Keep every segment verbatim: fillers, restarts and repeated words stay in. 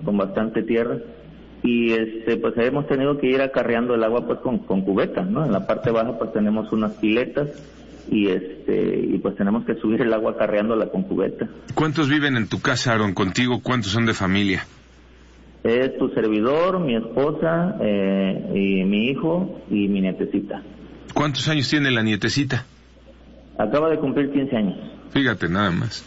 con bastante tierra, y este pues hemos tenido que ir acarreando el agua pues con, con cubetas, ¿no? En la parte baja pues tenemos unas piletas, y este y pues tenemos que subir el agua acarreándola con cubeta. ¿Cuántos viven en tu casa, Aarón? Contigo, ¿cuántos son de familia? Es tu servidor, mi esposa, eh, y mi hijo y mi nietecita. ¿Cuántos años tiene la nietecita? Acaba de cumplir quince años. Fíjate nada más.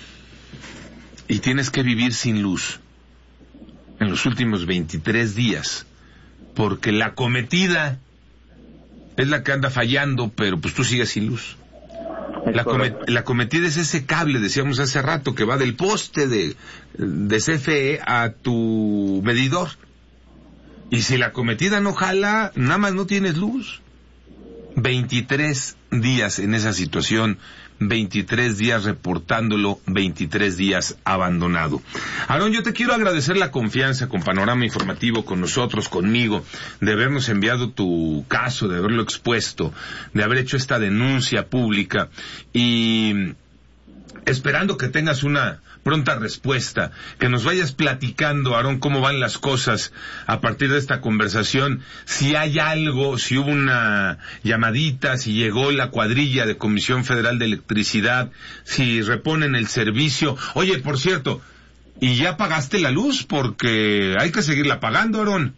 Y tienes que vivir sin luz en los últimos veintitrés días, porque la cometida es la que anda fallando, pero pues tú sigues sin luz. La, comet- la cometida es ese cable, decíamos hace rato, que va del poste de, de C F E a tu medidor. Y si la cometida no jala, nada más no tienes luz. veintitrés días en esa situación, veintitrés días reportándolo, veintitrés días abandonado. Aarón, yo te quiero agradecer la confianza con Panorama Informativo, con nosotros, conmigo, de habernos enviado tu caso, de haberlo expuesto, de haber hecho esta denuncia pública, y esperando que tengas una pronta respuesta, que nos vayas platicando, Aarón, cómo van las cosas a partir de esta conversación, si hay algo, si hubo una llamadita, si llegó la cuadrilla de Comisión Federal de Electricidad, si reponen el servicio. Oye, por cierto, ¿y ya pagaste la luz? Porque hay que seguirla pagando, Aarón.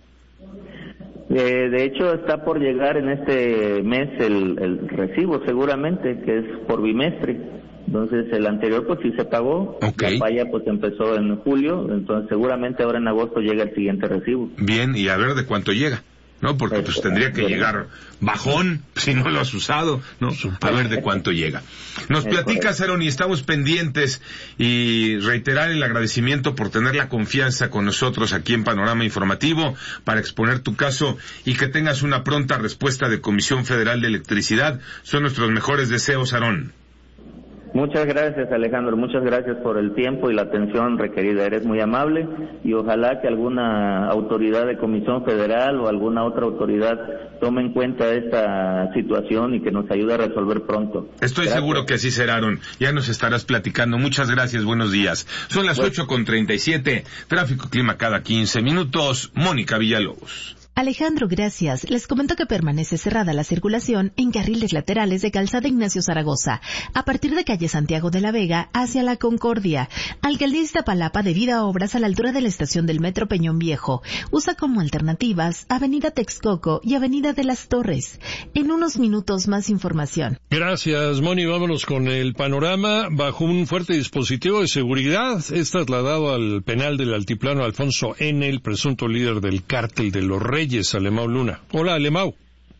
Eh, de hecho, está por llegar en este mes el, el recibo, seguramente, que es por bimestre. Entonces, el anterior pues sí se pagó, okay. La falla pues empezó en julio, entonces seguramente ahora en agosto llega el siguiente recibo. Bien, y a ver de cuánto llega, ¿no? Porque pues tendría que llegar bajón, si no lo has usado, ¿no? A ver de cuánto llega. Nos platicas, Aarón, y estamos pendientes, y reiterar el agradecimiento por tener la confianza con nosotros aquí en Panorama Informativo para exponer tu caso, y que tengas una pronta respuesta de Comisión Federal de Electricidad. Son nuestros mejores deseos, Aarón. Muchas gracias, Alejandro, muchas gracias por el tiempo y la atención requerida, eres muy amable, y ojalá que alguna autoridad de Comisión Federal o alguna otra autoridad tome en cuenta esta situación y que nos ayude a resolver pronto. Estoy gracias. Seguro que así será, Aarón, ya nos estarás platicando. Muchas gracias, buenos días. Son las ocho con treinta y siete, tráfico clima cada quince minutos, Mónica Villalobos. Alejandro, gracias. Les comento que permanece cerrada la circulación en carriles laterales de Calzada Ignacio Zaragoza, a partir de calle Santiago de la Vega hacia la Concordia. Alcaldía Iztapalapa debido a obras a la altura de la estación del Metro Peñón Viejo. Usa como alternativas Avenida Texcoco y Avenida de las Torres. En unos minutos más información. Gracias, Moni. Vámonos con el panorama. Bajo un fuerte dispositivo de seguridad es trasladado al penal del Altiplano Alfonso N., el presunto líder del cártel de los Reyes, Alemão Luna. Hola, Alemão.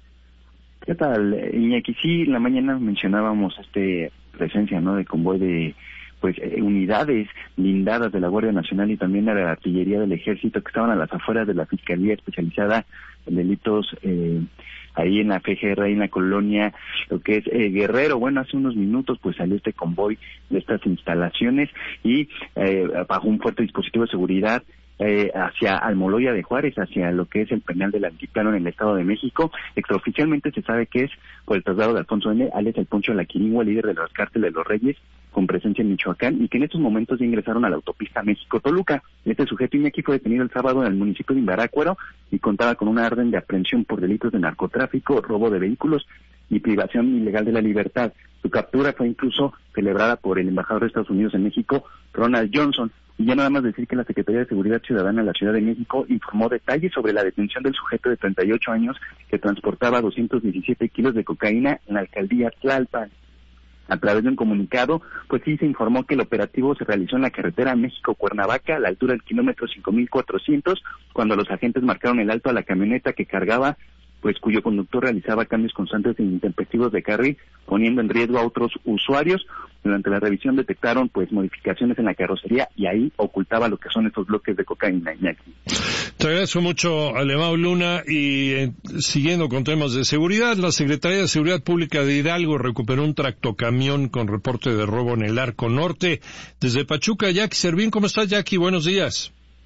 ¿Qué tal, Iñaki? Sí, en la mañana mencionábamos este presencia, ¿no?, de convoy de pues eh, unidades blindadas de la Guardia Nacional y también de la Artillería del Ejército que estaban a las afueras de la Fiscalía Especializada en Delitos eh, ahí en la F G R, ahí en la colonia, lo que es eh, Guerrero. Bueno, hace unos minutos pues salió este convoy de estas instalaciones y eh, bajo un fuerte dispositivo de seguridad Eh, hacia Almoloya de Juárez, hacia lo que es el penal del Altiplano en el Estado de México. Extraoficialmente se sabe que es por el traslado de Alfonso N., alias el Poncho de la Quirigua, líder de los cárteles de los Reyes, con presencia en Michoacán, y que en estos momentos ya ingresaron a la autopista México-Toluca. Este sujeto, Iñaki, fue detenido el sábado en el municipio de Imbarácuaro y contaba con una orden de aprehensión por delitos de narcotráfico, robo de vehículos y privación ilegal de la libertad. Su captura fue incluso celebrada por el embajador de Estados Unidos en México, Ronald Johnson. Y ya nada más decir que la Secretaría de Seguridad Ciudadana de la Ciudad de México informó detalles sobre la detención del sujeto de treinta y ocho años que transportaba doscientos diecisiete kilos de cocaína en la alcaldía Tlalpan. A través de un comunicado, pues sí se informó que el operativo se realizó en la carretera México-Cuernavaca, a la altura del kilómetro cinco mil cuatrocientos, cuando los agentes marcaron el alto a la camioneta que cargaba, pues cuyo conductor realizaba cambios constantes e intempestivos de carril, poniendo en riesgo a otros usuarios. Durante la revisión detectaron pues modificaciones en la carrocería y ahí ocultaba lo que son estos bloques de cocaína. Iñaki. Te agradezco mucho, Alemão Luna, y eh, siguiendo con temas de seguridad, la Secretaría de Seguridad Pública de Hidalgo recuperó un tractocamión con reporte de robo en el Arco Norte. Desde Pachuca, Jackie Servín, ¿cómo estás, Jackie? Buenos días.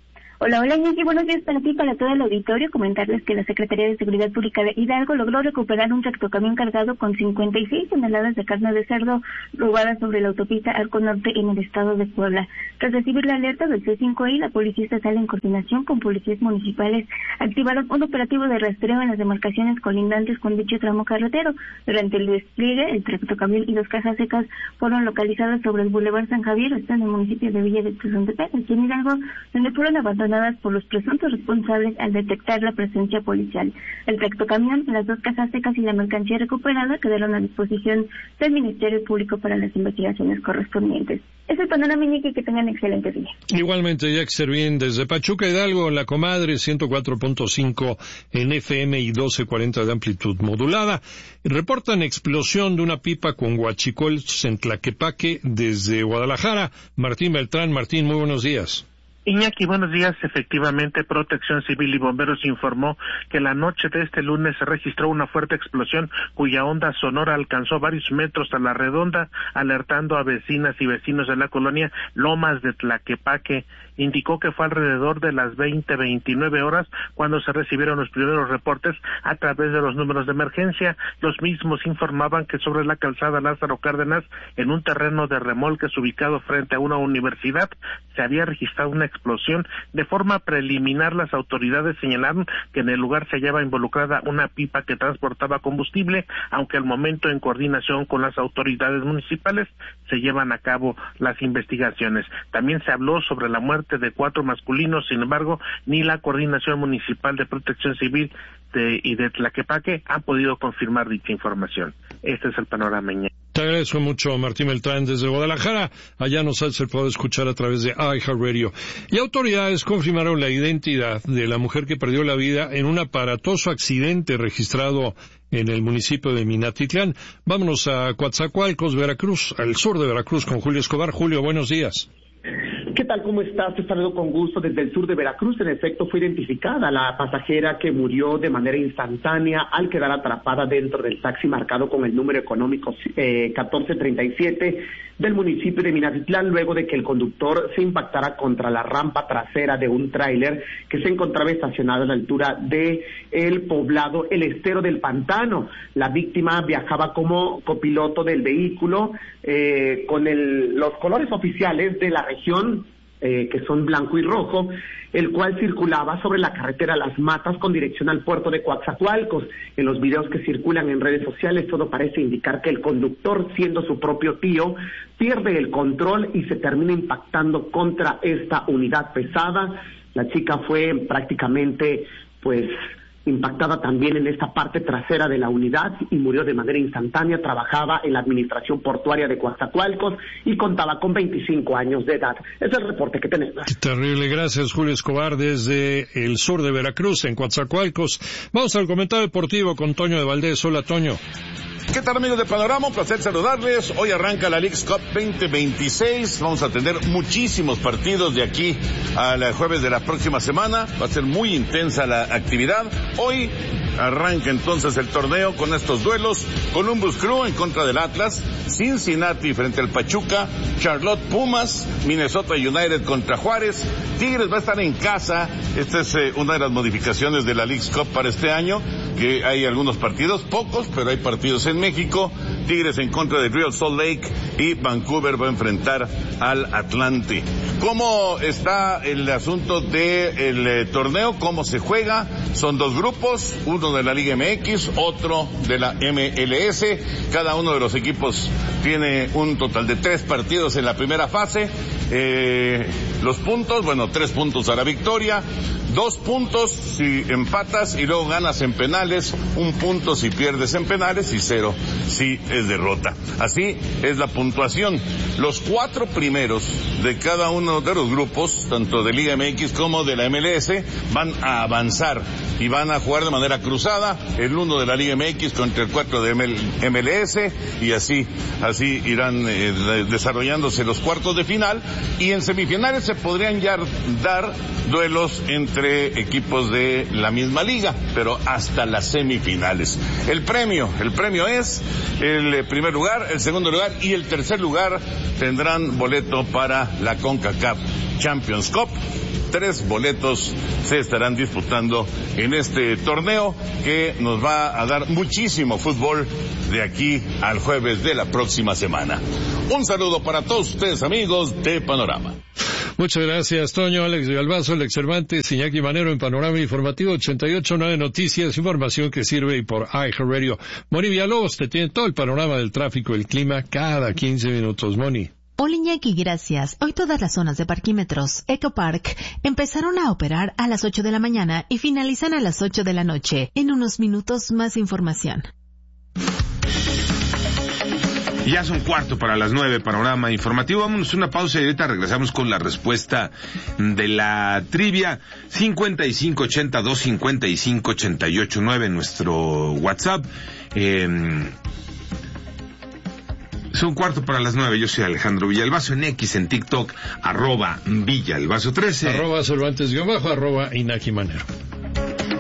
Hola, hola, Ñequi, buenos días para ti, para todo el auditorio. Comentarles que la Secretaría de Seguridad Pública de Hidalgo logró recuperar un tractocamión cargado con cincuenta y seis toneladas de carne de cerdo robada sobre la autopista Arco Norte en el estado de Puebla. Tras recibir la alerta del C cinco I, la Policía Estatal en coordinación con policías municipales activaron un operativo de rastreo en las demarcaciones colindantes con dicho tramo carretero. Durante el despliegue, el tractocamión y dos cajas secas fueron localizadas sobre el Boulevard San Javier, está en el municipio de Villa de Tezontepec, aquí en Hidalgo, donde fueron abandonadas por los presuntos responsables al detectar la presencia policial. El tractocamión, las dos cajas secas y la mercancía recuperada quedaron a disposición del Ministerio Público para las investigaciones correspondientes. Es el panorama, Ñequi, que tengan excelente día. Igualmente, Jack Servín, desde Pachuca, Hidalgo, La Comadre, ciento cuatro punto cinco en F M y doce cuarenta de amplitud modulada. Reportan explosión de una pipa con huachicoles en Tlaquepaque desde Guadalajara. Martín Beltrán. Martín, muy buenos días. Iñaki, buenos días. Efectivamente, Protección Civil y Bomberos informó que la noche de este lunes se registró una fuerte explosión cuya onda sonora alcanzó varios metros a la redonda, alertando a vecinas y vecinos de la colonia Lomas de Tlaquepaque. Indicó que fue alrededor de las veinte veintinueve horas cuando se recibieron los primeros reportes a través de los números de emergencia. Los mismos informaban que sobre la calzada Lázaro Cárdenas, en un terreno de remolques ubicado frente a una universidad, se había registrado una explosión. De forma preliminar, las autoridades señalaron que en el lugar se hallaba involucrada una pipa que transportaba combustible, aunque al momento, en coordinación con las autoridades municipales, se llevan a cabo las investigaciones. También se habló sobre la muerte de cuatro masculinos. Sin embargo, ni la Coordinación Municipal de Protección Civil de, y de Tlaquepaque han podido confirmar dicha información. Este es el panorama. Te agradezco mucho, Martín Beltrán, desde Guadalajara. Allá nos se puede escuchar a través de iHeartRadio. Y autoridades confirmaron la identidad de la mujer que perdió la vida en un aparatoso accidente registrado en el municipio de Minatitlán. Vámonos a Coatzacoalcos, Veracruz, al sur de Veracruz, con Julio Escobar. Julio, buenos días. ¿Qué tal? ¿Cómo estás? Te saludo con gusto desde el sur de Veracruz. En efecto, fue identificada la pasajera que murió de manera instantánea al quedar atrapada dentro del taxi marcado con el número económico eh, catorce treinta y siete del municipio de Minatitlán, luego de que el conductor se impactara contra la rampa trasera de un tráiler que se encontraba estacionado a la altura de el poblado El Estero del Pantano. La víctima viajaba como copiloto del vehículo eh, con el, los colores oficiales de la región, Eh, que son blanco y rojo, el cual circulaba sobre la carretera Las Matas con dirección al puerto de Coatzacoalcos. En los videos que circulan en redes sociales, todo parece indicar que el conductor, siendo su propio tío, pierde el control y se termina impactando contra esta unidad pesada. La chica fue prácticamente, pues, impactada también en esta parte trasera de la unidad y murió de manera instantánea. Trabajaba en la administración portuaria de Coatzacoalcos y contaba con veinticinco años de edad. Es el reporte que tenemos. Qué terrible. Gracias, Julio Escobar, desde el sur de Veracruz, en Coatzacoalcos. Vamos al comentario deportivo con Toño de Valdés. Hola, Toño. ¿Qué tal, amigos de Panorama? Un placer saludarles. Hoy arranca la Leagues Cup veinte veintiséis. Vamos a tener muchísimos partidos de aquí al jueves de la próxima semana. Va a ser muy intensa la actividad. Hoy arranca entonces el torneo con estos duelos: Columbus Crew en contra del Atlas, Cincinnati frente al Pachuca, Charlotte Pumas, Minnesota United contra Juárez, Tigres va a estar en casa. Esta es eh, una de las modificaciones de la Leagues Cup para este año, que hay algunos partidos, pocos, pero hay partidos en México. Tigres en contra de Real Salt Lake y Vancouver va a enfrentar al Atlante. ¿Cómo está el asunto del eh, torneo? ¿Cómo se juega? Son dos grupos, uno de la Liga M X, otro de la M L S. Cada uno de los equipos tiene un total de tres partidos en la primera fase. Eh, los puntos, bueno, tres puntos a la victoria, dos puntos si empatas y luego ganas en penales, un punto si pierdes en penales y cero si es derrota. Así es la puntuación. Los cuatro primeros de cada uno de los grupos, tanto de Liga M X como de la M L S, van a avanzar y van a jugar de manera cruzada, el uno de la Liga M X contra el cuatro de M L S, y así, así irán eh, desarrollándose los cuartos de final, y en semifinales se podrían ya dar duelos entre equipos de la misma liga, pero hasta las semifinales. El premio, el premio es el primer lugar, el segundo lugar y el tercer lugar tendrán boleto para la CONCACAF Champions Cup, Tres boletos se estarán disputando en este torneo que nos va a dar muchísimo fútbol de aquí al jueves de la próxima semana. Un saludo para todos ustedes, amigos de Panorama. Muchas gracias, Toño, Alex Galvazo, Alex Cervantes, Iñaki Manero en Panorama Informativo ochenta y ocho punto nueve Noticias, información que sirve y por iHeartRadio. Moni Villalobos te tiene todo el panorama del tráfico y el clima cada quince minutos, Moni. Hola Iñaki, gracias. Hoy todas las zonas de parquímetros EcoPark empezaron a operar a las ocho de la mañana y finalizan a las ocho de la noche. En unos minutos más información. Ya son cuarto para las nueve, Panorama Informativo. Vámonos a una pausa y ahorita regresamos con la respuesta de la trivia. cincuenta y cinco ochenta y dos cincuenta y cinco ochenta y ocho nueve, nuestro WhatsApp. Eh, son cuarto para las nueve. Yo soy Alejandro Villalbazo en X, en TikTok, arroba Villalbazo trece. Arroba Cervantes guión bajo, arroba Iñaki Manero.